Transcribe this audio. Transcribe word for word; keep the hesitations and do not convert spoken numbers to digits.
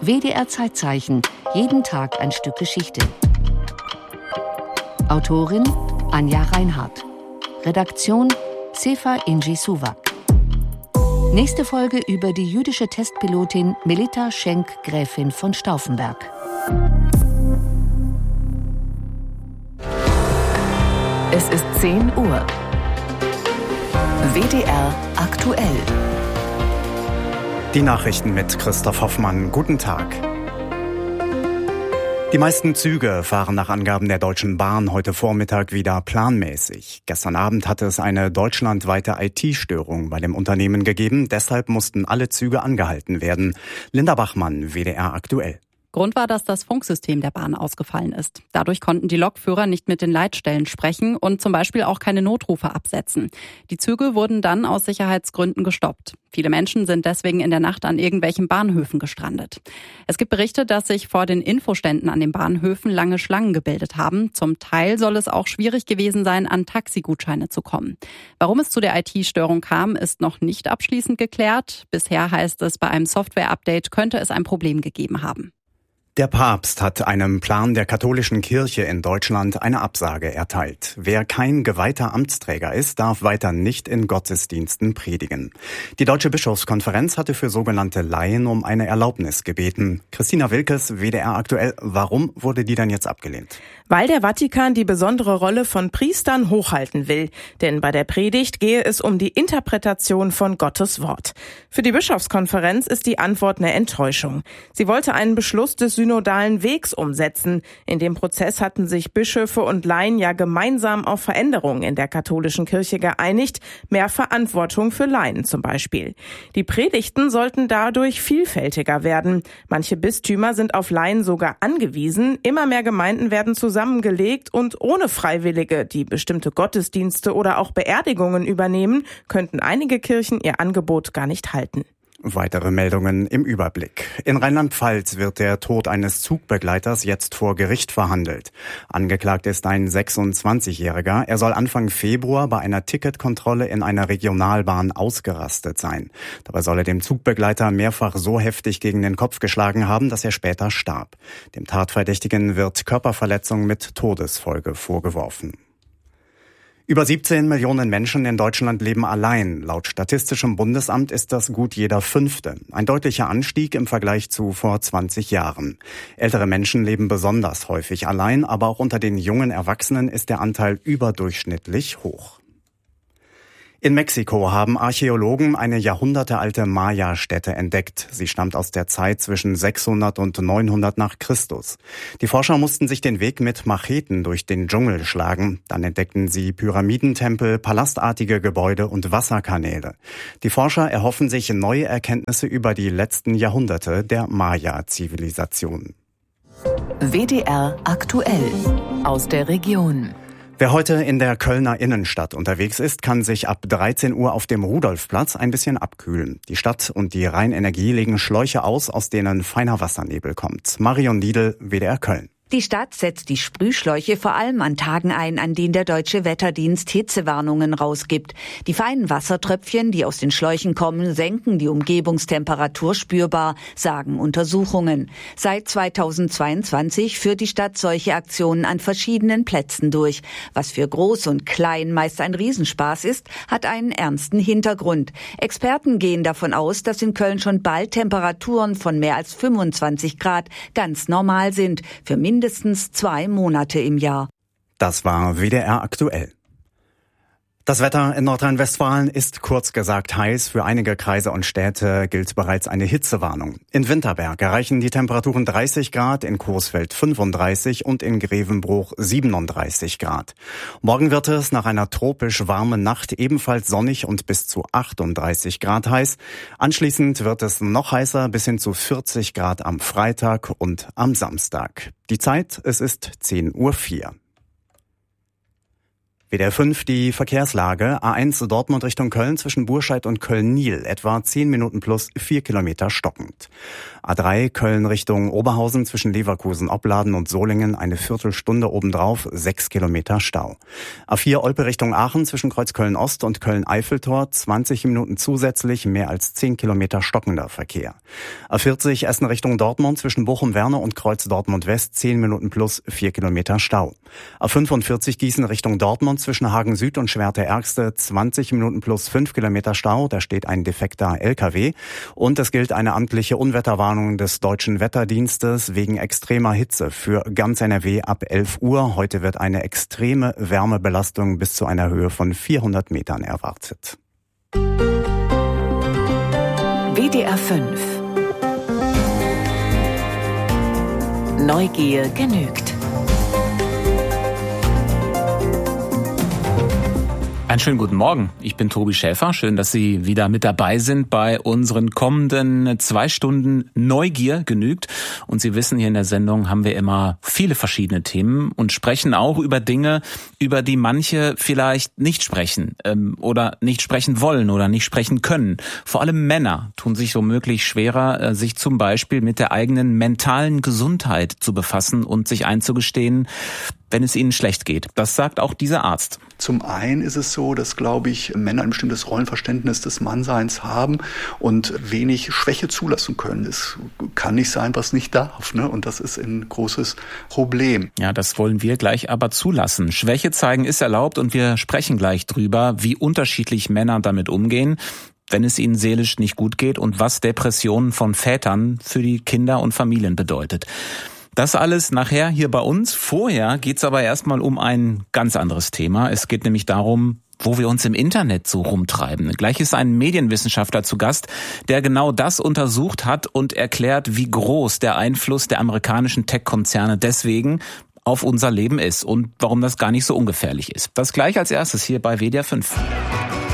W D R Zeitzeichen. Jeden Tag ein Stück Geschichte. Autorin Anja Reinhardt. Redaktion Sefa Inci Suvak. Nächste Folge über die jüdische Testpilotin Melita Schenk, Gräfin von Stauffenberg. Es ist zehn Uhr. W D R aktuell. Die Nachrichten mit Christoph Hoffmann. Guten Tag. Die meisten Züge fahren nach Angaben der Deutschen Bahn heute Vormittag wieder planmäßig. Gestern Abend hatte es eine deutschlandweite I T-Störung bei dem Unternehmen gegeben. Deshalb mussten alle Züge angehalten werden. Linda Bachmann, W D R aktuell. Grund war, dass das Funksystem der Bahn ausgefallen ist. Dadurch konnten die Lokführer nicht mit den Leitstellen sprechen und zum Beispiel auch keine Notrufe absetzen. Die Züge wurden dann aus Sicherheitsgründen gestoppt. Viele Menschen sind deswegen in der Nacht an irgendwelchen Bahnhöfen gestrandet. Es gibt Berichte, dass sich vor den Infoständen an den Bahnhöfen lange Schlangen gebildet haben. Zum Teil soll es auch schwierig gewesen sein, an Taxigutscheine zu kommen. Warum es zu der I T-Störung kam, ist noch nicht abschließend geklärt. Bisher heißt es, bei einem Software-Update könnte es ein Problem gegeben haben. Der Papst hat einem Plan der katholischen Kirche in Deutschland eine Absage erteilt. Wer kein geweihter Amtsträger ist, darf weiter nicht in Gottesdiensten predigen. Die Deutsche Bischofskonferenz hatte für sogenannte Laien um eine Erlaubnis gebeten. Christina Wilkes, W D R aktuell. Warum wurde die denn jetzt abgelehnt? Weil der Vatikan die besondere Rolle von Priestern hochhalten will. Denn bei der Predigt gehe es um die Interpretation von Gottes Wort. Für die Bischofskonferenz ist die Antwort eine Enttäuschung. Sie wollte einen Beschluss des synodalen Wegs umsetzen. In dem Prozess hatten sich Bischöfe und Laien ja gemeinsam auf Veränderungen in der katholischen Kirche geeinigt. Mehr Verantwortung für Laien zum Beispiel. Die Predigten sollten dadurch vielfältiger werden. Manche Bistümer sind auf Laien sogar angewiesen. Immer mehr Gemeinden werden zusammengelegt und ohne Freiwillige, die bestimmte Gottesdienste oder auch Beerdigungen übernehmen, könnten einige Kirchen ihr Angebot gar nicht halten. Weitere Meldungen im Überblick. In Rheinland-Pfalz wird der Tod eines Zugbegleiters jetzt vor Gericht verhandelt. Angeklagt ist ein sechsundzwanzigjähriger. Er soll Anfang Februar bei einer Ticketkontrolle in einer Regionalbahn ausgerastet sein. Dabei soll er dem Zugbegleiter mehrfach so heftig gegen den Kopf geschlagen haben, dass er später starb. Dem Tatverdächtigen wird Körperverletzung mit Todesfolge vorgeworfen. Über siebzehn Millionen Menschen in Deutschland leben allein. Laut Statistischem Bundesamt ist das gut jeder Fünfte. Ein deutlicher Anstieg im Vergleich zu vor zwanzig Jahren. Ältere Menschen leben besonders häufig allein, aber auch unter den jungen Erwachsenen ist der Anteil überdurchschnittlich hoch. In Mexiko haben Archäologen eine jahrhundertealte Maya-Stätte entdeckt. Sie stammt aus der Zeit zwischen sechshundert und neunhundert nach Christus. Die Forscher mussten sich den Weg mit Macheten durch den Dschungel schlagen. Dann entdeckten sie Pyramidentempel, palastartige Gebäude und Wasserkanäle. Die Forscher erhoffen sich neue Erkenntnisse über die letzten Jahrhunderte der Maya-Zivilisation. W D R aktuell aus der Region. Wer heute in der Kölner Innenstadt unterwegs ist, kann sich ab dreizehn Uhr auf dem Rudolfplatz ein bisschen abkühlen. Die Stadt und die Rheinenergie legen Schläuche aus, aus denen feiner Wassernebel kommt. Marion Diedl, W D R Köln. Die Stadt setzt die Sprühschläuche vor allem an Tagen ein, an denen der Deutsche Wetterdienst Hitzewarnungen rausgibt. Die feinen Wassertröpfchen, die aus den Schläuchen kommen, senken die Umgebungstemperatur spürbar, sagen Untersuchungen. Seit zweitausendzweiundzwanzig führt die Stadt solche Aktionen an verschiedenen Plätzen durch. Was für Groß und Klein meist ein Riesenspaß ist, hat einen ernsten Hintergrund. Experten gehen davon aus, dass in Köln schon bald Temperaturen von mehr als fünfundzwanzig Grad ganz normal sind. Für mindestens zwei Monate im Jahr. Das war W D R aktuell. Das Wetter in Nordrhein-Westfalen ist kurz gesagt heiß. Für einige Kreise und Städte gilt bereits eine Hitzewarnung. In Winterberg erreichen die Temperaturen dreißig Grad, in Coesfeld fünfunddreißig und in Grevenbruch siebenunddreißig Grad. Morgen wird es nach einer tropisch warmen Nacht ebenfalls sonnig und bis zu achtunddreißig Grad heiß. Anschließend wird es noch heißer, bis hin zu vierzig Grad am Freitag und am Samstag. Die Zeit, es ist zehn Uhr vier. W D R fünf, die Verkehrslage. A eins Dortmund Richtung Köln zwischen Burscheid und Köln-Niel. Etwa zehn Minuten plus vier Kilometer stockend. A drei Köln Richtung Oberhausen zwischen Leverkusen, Opladen und Solingen. Eine Viertelstunde obendrauf, sechs Kilometer Stau. A vier Olpe Richtung Aachen zwischen Kreuzköln-Ost und Köln-Eiffeltor. zwanzig Minuten zusätzlich, mehr als zehn Kilometer stockender Verkehr. A vierzig Essen Richtung Dortmund zwischen Bochum-Werne und Kreuz Dortmund-West. zehn Minuten plus vier Kilometer Stau. A fünfundvierzig Gießen Richtung Dortmund zwischen Hagen Süd und Schwerte-Ergste, zwanzig Minuten plus fünf Kilometer Stau, da steht ein defekter L K W. Und es gilt eine amtliche Unwetterwarnung des Deutschen Wetterdienstes wegen extremer Hitze für ganz N R W ab elf Uhr. Heute wird eine extreme Wärmebelastung bis zu einer Höhe von vierhundert Metern erwartet. W D R fünf. Neugier genügt. Einen schönen guten Morgen. Ich bin Tobi Schäfer. Schön, dass Sie wieder mit dabei sind bei unseren kommenden zwei Stunden Neugier genügt. Und Sie wissen, hier in der Sendung haben wir immer viele verschiedene Themen und sprechen auch über Dinge, über die manche vielleicht nicht sprechen ähm, oder nicht sprechen wollen oder nicht sprechen können. Vor allem Männer tun sich womöglich schwerer, äh, sich zum Beispiel mit der eigenen mentalen Gesundheit zu befassen und sich einzugestehen, wenn es ihnen schlecht geht. Das sagt auch dieser Arzt. Zum einen ist es so, dass, glaube ich, Männer ein bestimmtes Rollenverständnis des Mannseins haben und wenig Schwäche zulassen können. Es kann nicht sein, was nicht darf, ne? Und das ist ein großes Problem. Ja, das wollen wir gleich aber zulassen. Schwäche zeigen ist erlaubt und wir sprechen gleich drüber, wie unterschiedlich Männer damit umgehen, wenn es ihnen seelisch nicht gut geht und was Depressionen von Vätern für die Kinder und Familien bedeutet. Das alles nachher hier bei uns. Vorher geht's aber erstmal um ein ganz anderes Thema. Es geht nämlich darum, wo wir uns im Internet so rumtreiben. Gleich ist ein Medienwissenschaftler zu Gast, der genau das untersucht hat und erklärt, wie groß der Einfluss der amerikanischen Tech-Konzerne deswegen auf unser Leben ist und warum das gar nicht so ungefährlich ist. Das gleich als erstes hier bei W D R fünf.